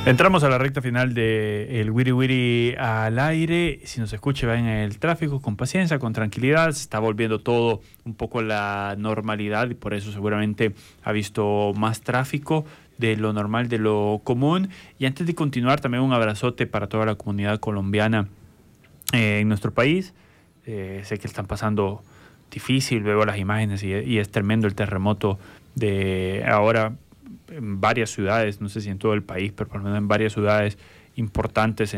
Entramos a la recta final de el Wiri Wiri al aire. Si nos escucha, va en el tráfico con paciencia, con tranquilidad. Se está volviendo todo un poco a la normalidad y por eso seguramente ha visto más tráfico de lo normal, de lo común. Y antes de continuar, también un abrazote para toda la comunidad colombiana en nuestro país. Sé que están pasando difícil, veo las imágenes y es tremendo el terremoto de ahora en varias ciudades, no sé si en todo el país, pero por lo menos en varias ciudades importantes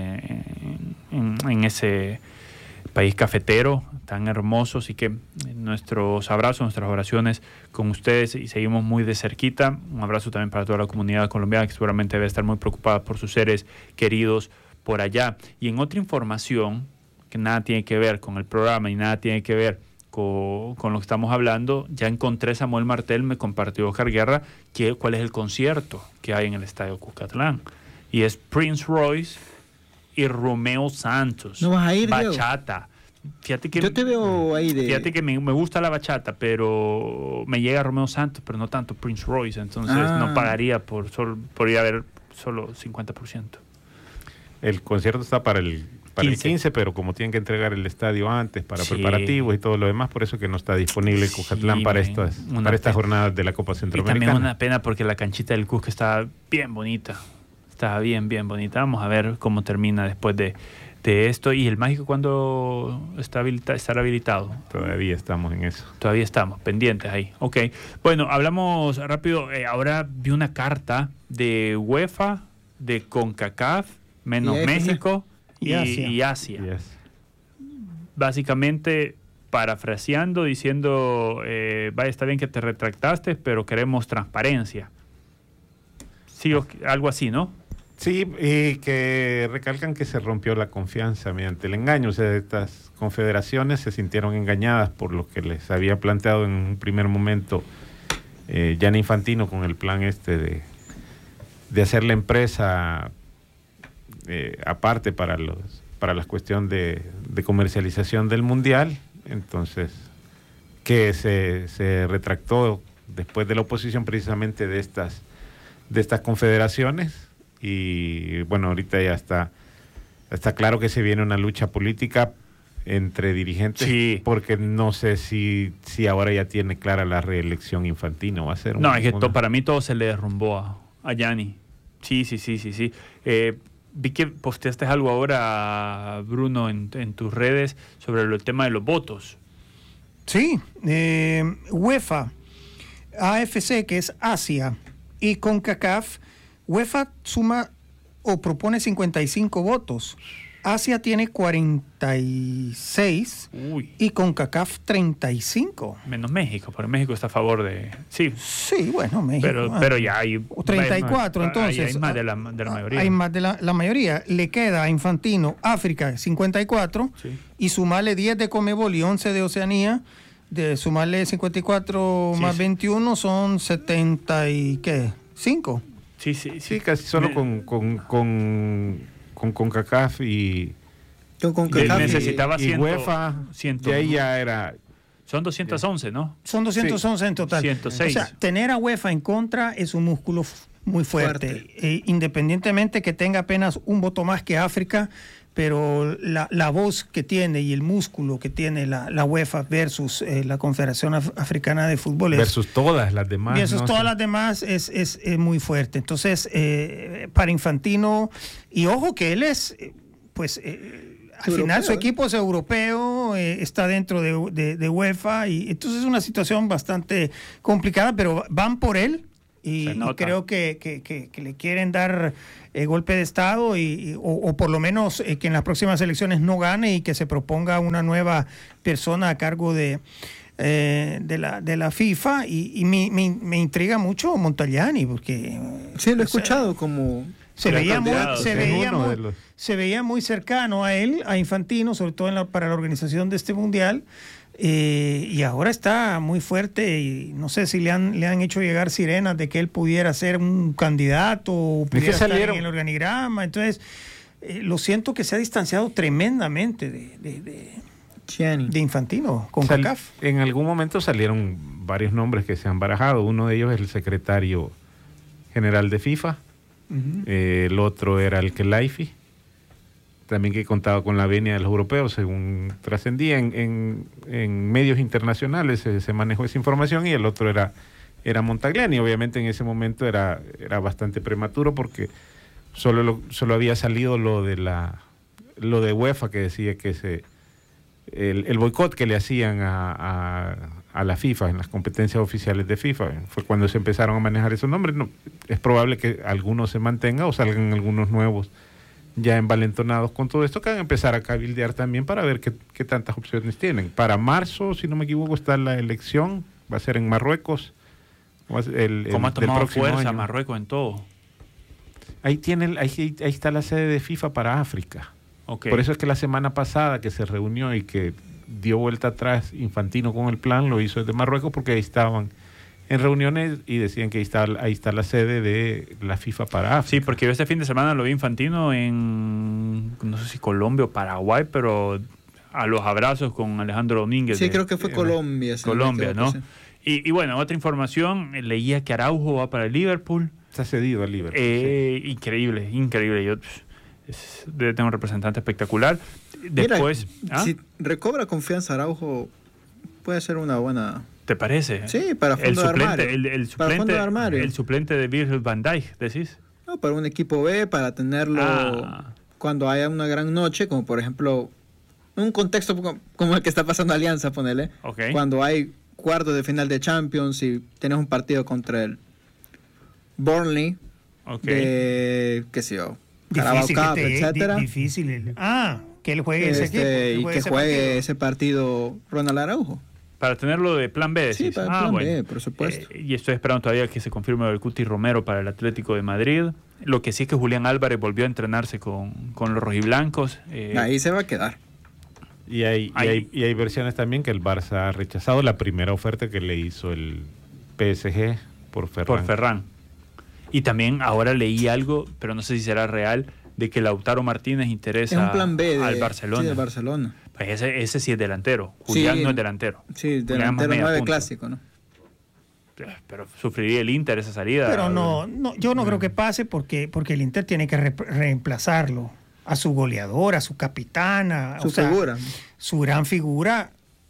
en ese país cafetero tan hermoso. Así que nuestros abrazos, nuestras oraciones con ustedes y seguimos muy de cerquita. Un abrazo también para toda la comunidad colombiana que seguramente debe estar muy preocupada por sus seres queridos por allá. Y en otra información que nada tiene que ver con el programa y nada tiene que ver con lo que estamos hablando, ya encontré, Samuel Martel me compartió, Oscar Guerra, cuál es el concierto que hay en el Estadio Cuscatlán. Y es Prince Royce y Romeo Santos. ¿No vas a ir, bachata. Fíjate que, yo te veo ahí de... Fíjate que me gusta la bachata, pero me llega Romeo Santos, pero no tanto Prince Royce. Entonces no pagaría por ir a ver solo 50%. El concierto está para el 15, pero como tienen que entregar el estadio antes para preparativos y todo lo demás, por eso que no está disponible Cuscatlán para estas jornadas de la Copa Centroamericana. Y también una pena porque la canchita del Cusca está bien bonita. Está bien bonita. Vamos a ver cómo termina después de esto. ¿Y el Mágico cuándo estará habilitado? Todavía estamos en eso. Todavía estamos pendientes ahí. Ok. Bueno, hablamos rápido. Ahora vi una carta de UEFA, de CONCACAF, menos México y Asia. Yes. Básicamente parafraseando, diciendo está bien que te retractaste, pero queremos transparencia. Sí, algo así, ¿no? Sí, y que recalcan que se rompió la confianza mediante el engaño. O sea, estas confederaciones se sintieron engañadas por lo que les había planteado en un primer momento Gianni Infantino con el plan de hacer la empresa aparte para la cuestión de comercialización del Mundial. Entonces, que se retractó después de la oposición precisamente de estas confederaciones. Y bueno, ahorita ya está claro que se viene una lucha política entre dirigentes, sí, porque no sé si ahora ya tiene clara la reelección Infantino. Va a ser para mí todo se le derrumbó a Gianni. Sí. Vi que posteaste algo ahora, Bruno, en tus redes sobre el tema de los votos. Sí, UEFA, AFC, que es Asia, y CONCACAF. UEFA suma o propone 55 votos. Asia tiene 46. Uy. Y CONCACAF 35. Menos México, pero México está a favor de... Sí, bueno, México. Pero ya hay... 34, entonces. Hay más de la mayoría. Hay más de la mayoría. Le queda a Infantino África 54, sí, y sumarle 10 de Conmebol y 11 de Oceanía. De sumarle 54 más 21 son 70 y ¿qué? 5. Sí, casi solo con CONCACAF y necesitaba y UEFA, y ahí ya era... Son 211, ¿no? Son 211 en total. 106. O sea, tener a UEFA en contra es un músculo muy fuerte. Independientemente que tenga apenas un voto más que África, pero la voz que tiene y el músculo que tiene la UEFA versus la Confederación Africana de Fútbol versus todas las demás, las demás es muy fuerte. Entonces, para Infantino, y ojo que él es, al final su equipo es europeo, está dentro de UEFA, y entonces es una situación bastante complicada, pero van por él. Y creo que le quieren dar golpe de Estado o por lo menos que en las próximas elecciones no gane y que se proponga una nueva persona a cargo de la FIFA. Y me intriga mucho Montagliani porque... Sí, lo he escuchado como... Se veía muy cercano a él, a Infantino, sobre todo para la organización de este Mundial. Y ahora está muy fuerte y no sé si le han hecho llegar sirenas de que él pudiera ser un candidato o pudiera estar en el organigrama. Entonces, lo siento que se ha distanciado tremendamente de Infantino con CONCACAF. En algún momento salieron varios nombres que se han barajado. Uno de ellos es el secretario general de FIFA, El otro era el Khelaifi, también que contaba con la venia de los europeos, según trascendía en medios internacionales se manejó esa información, y el otro era Montagliani. Obviamente en ese momento era bastante prematuro porque solo había salido lo de UEFA, que decía que el boicot que le hacían a la FIFA en las competencias oficiales de FIFA. Fue cuando se empezaron a manejar esos nombres. No, es probable que algunos se mantengan o salgan algunos nuevos ya envalentonados con todo esto, que van a empezar a cabildear también para ver qué tantas opciones tienen. Para marzo, si no me equivoco, está la elección, va a ser en Marruecos. ¿Cómo ha tomado fuerza Marruecos en todo? Ahí está la sede de FIFA para África. Okay. Por eso es que la semana pasada que se reunió y que dio vuelta atrás Infantino con el plan, lo hizo desde Marruecos, porque ahí estaban en reuniones y decían que ahí está la sede de la FIFA para África. Sí, porque yo este fin de semana lo vi Infantino en, no sé si Colombia o Paraguay, pero a los abrazos con Alejandro Domínguez. Sí, creo que fue Colombia. Colombia, ¿no? Y bueno, otra información, leía que Araujo va para el Liverpool. Está cedido al Liverpool. Sí. Increíble. Yo debe tener un representante espectacular. Después, mira, si recobra confianza Araujo, puede ser una buena... ¿Te parece? Sí, para fondo de armario. El suplente de Virgil van Dijk, ¿decís? No, para un equipo B, para tenerlo cuando haya una gran noche, como por ejemplo, un contexto como el que está pasando Alianza, ponele. Okay. Cuando hay cuartos de final de Champions y tienes un partido contra el Burnley, qué sé yo, Carabao Cup, etcétera. Difícil. Que él juegue ese equipo. Y que juegue ese partido Ronald Araujo. Para tenerlo de plan B, decís. Sí, para plan B, por supuesto. Y estoy esperando todavía que se confirme el Cuti Romero para el Atlético de Madrid. Lo que sí es que Julián Álvarez volvió a entrenarse con los rojiblancos. Ahí se va a quedar. Y hay versiones también que el Barça ha rechazado la primera oferta que le hizo el PSG por Ferran. Y también ahora leí algo, pero no sé si será real, de que Lautaro Martínez interesa es un plan B al Barcelona. Sí, del Barcelona. Pues ese sí es delantero. Julián no es delantero. Sí, delantero 9 clásico, ¿no? Pero sufriría el Inter esa salida. Pero no, yo no creo que pase porque el Inter tiene que reemplazarlo a su goleador, a su capitana, figura. Su gran figura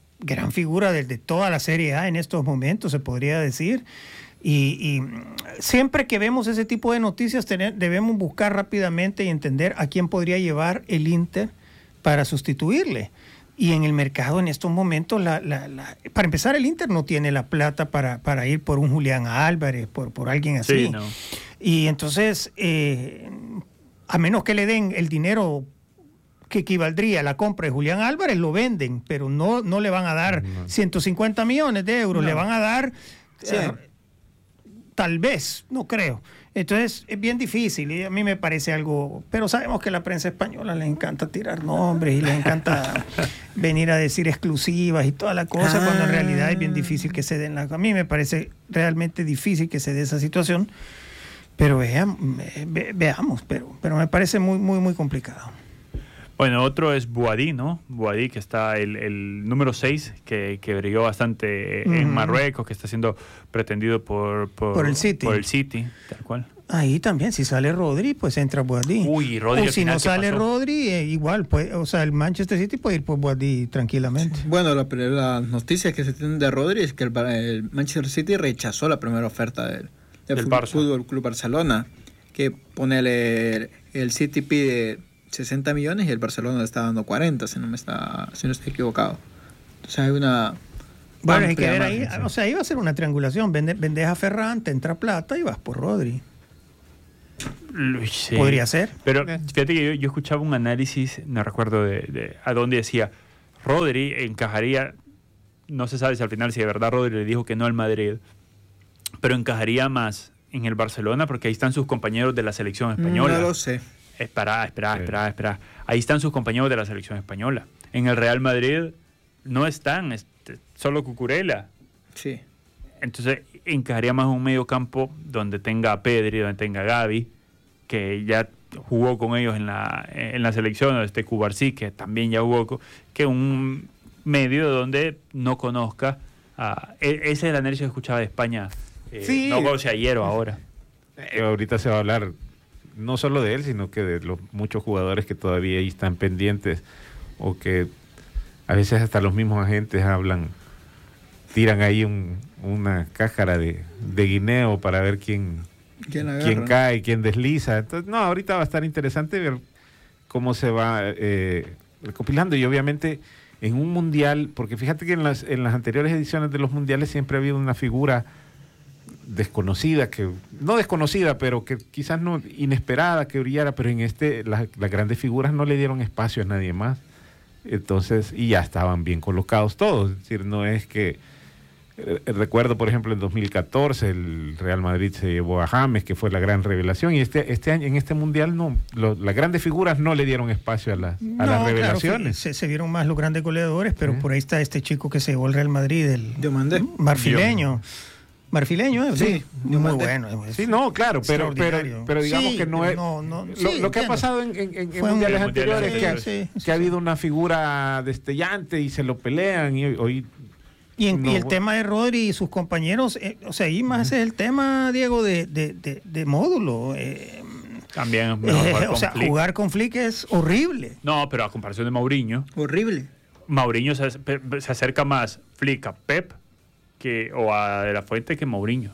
de toda la Serie A en estos momentos, se podría decir. Y siempre que vemos ese tipo de noticias debemos buscar rápidamente y entender a quién podría llevar el Inter para sustituirle. Y en el mercado en estos momentos, para empezar, el Inter no tiene la plata para ir por un Julián Álvarez, por alguien así. Sí, no. Y entonces, a menos que le den el dinero que equivaldría a la compra de Julián Álvarez, lo venden, pero no le van a dar 150 millones de euros, le van a dar... tal vez, no creo. Entonces es bien difícil y a mí me parece algo, pero sabemos que a la prensa española les encanta tirar nombres y les encanta venir a decir exclusivas y toda la cosa, cuando en realidad es bien difícil que se den a mí me parece realmente difícil que se dé esa situación, pero veamos, pero me parece muy, muy, muy complicado. Bueno, otro es Boadí, ¿no? Boadí, que está el número 6, que brilló bastante en Marruecos, que está siendo pretendido por el City. Por el City, tal cual. Ahí también, si sale Rodri, pues entra Boadí. Uy, Rodri. O si no sale Rodri, igual, pues, o sea, el Manchester City puede ir por Boadí tranquilamente. Bueno, la noticia que se tiene de Rodri es que el Manchester City rechazó la primera oferta del Fútbol Club Barcelona, que ponele el City pide 60 millones y el Barcelona le está dando 40, si no estoy equivocado. Entonces hay una... Bueno, hay que ver ahí, o sea, iba a ser una triangulación, vendes a Ferran, te entra plata y vas por Rodri. Sí. Podría ser. Pero fíjate que yo escuchaba un análisis, no recuerdo de a dónde decía, Rodri encajaría, no se sabe si al final si de verdad Rodri le dijo que no al Madrid, pero encajaría más en el Barcelona porque ahí están sus compañeros de la selección española. No lo sé. Espera. Ahí están sus compañeros de la selección española. En el Real Madrid no están, solo Cucurella. Sí. Entonces encajaría más un medio campo donde tenga a Pedri, donde tenga a Gavi, que ya jugó con ellos en la selección, o Cubarsí, que también ya jugó, que un medio donde no conozca. Ese es el análisis que escuchaba de España, sí. no sé ayer o ahora. Ahorita se va a hablar no solo de él, sino que de los muchos jugadores que todavía ahí están pendientes, o que a veces hasta los mismos agentes tiran ahí una cáscara de guineo para ver quién cae, quién desliza. Entonces, no, ahorita va a estar interesante ver cómo se va recopilando, y obviamente en un mundial, porque fíjate que en las anteriores ediciones de los mundiales siempre ha habido una figura desconocida, no desconocida, pero que quizás no inesperada, que brillara, pero en las grandes figuras no le dieron espacio a nadie más. Entonces, y ya estaban bien colocados todos. Es decir, no es que recuerdo, por ejemplo, en 2014 el Real Madrid se llevó a James, que fue la gran revelación, y este año, en este mundial, no, las grandes figuras no le dieron espacio a las revelaciones. Claro, se vieron más los grandes goleadores, pero por ahí está este chico que se llevó el Real Madrid, el Diomandé. marfileño. Marfileño, sí, muy bueno. Sí, no, claro, pero digamos que no es lo que ha pasado en mundiales anteriores, que ha habido una figura destellante y se lo pelean, y hoy... Y el tema de Rodri y sus compañeros, o sea, ahí más es el tema, Diego, de módulo. También es mejor jugar con Flick es horrible. No, pero a comparación de Mourinho. Horrible. Mourinho se acerca más Flick a Pep o a De La Fuente que Mourinho.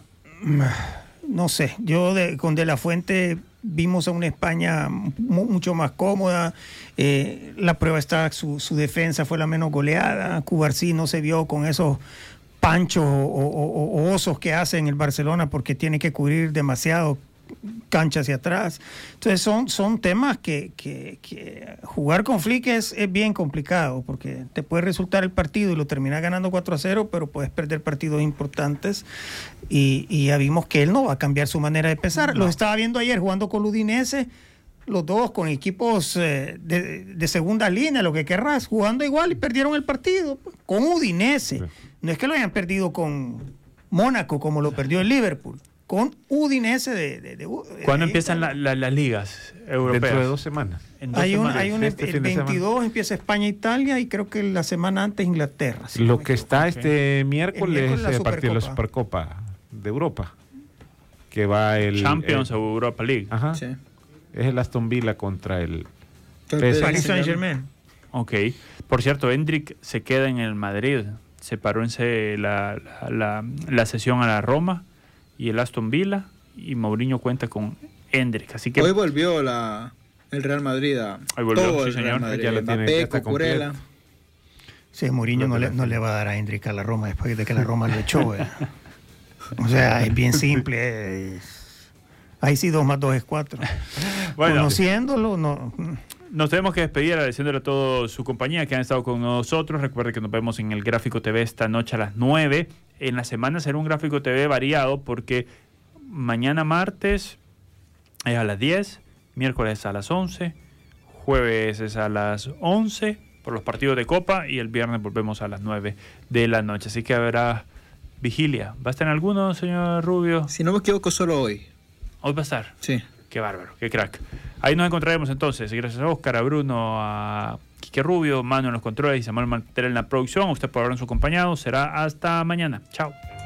No sé, yo con De La Fuente vimos a una España mucho más cómoda. La prueba está, su defensa fue la menos goleada. Cubarsí no se vio con esos panchos o osos que hace en el Barcelona, porque tiene que cubrir demasiado cancha hacia atrás. Entonces son temas que jugar con Flick es bien complicado, porque te puede resultar el partido y lo terminas ganando 4-0, pero puedes perder partidos importantes, y ya vimos que él no va a cambiar su manera de pensar. Lo estaba viendo ayer jugando con Udinese, los dos con equipos de segunda línea, lo que querrás, jugando igual, y perdieron el partido con Udinese. No es que lo hayan perdido con Mónaco como lo perdió el Liverpool, con Udinese ¿Cuándo empiezan las ligas europeas? Dentro de 2 semanas. El 22 empieza España e Italia, y creo que la semana antes Inglaterra. Lo que está este miércoles es el partido de la Supercopa de Europa, que va el Champions o Europa League. Ajá. Sí. Es el Aston Villa contra el Paris Saint-Germain. Ok. Por cierto, Endrick se queda en el Madrid. Se paró en la sesión a la Roma y el Aston Villa, y Mourinho cuenta con Endrick. Así que hoy volvió el Real Madrid hoy volvió, todo, sí, señor. Madrid, ya lo tiene, Cucurella. Sí, Mourinho no le va a dar a Endrick a la Roma después de que la Roma lo echó. O sea, es bien simple. Ahí sí 2 más 2 es 4. Bueno, conociéndolo, no. Nos tenemos que despedir agradeciéndole a toda su compañía que han estado con nosotros. Recuerde que nos vemos en el Gráfico TV esta noche a las 9. En la semana será un Gráfico TV variado, porque mañana martes es a las 10, miércoles a las 11, jueves es a las 11 por los partidos de Copa, y el viernes volvemos a las 9 de la noche. Así que habrá vigilia. ¿Va a estar en alguno, señor Rubio? Si no me equivoco, solo hoy. ¿Hoy va a estar? Sí. Qué bárbaro, qué crack. Ahí nos encontraremos entonces. Gracias a Oscar, a Bruno, a Quique Rubio, Manu en los controles y Samuel Mantel en la producción. Usted por habernos acompañado. Será hasta mañana. Chao.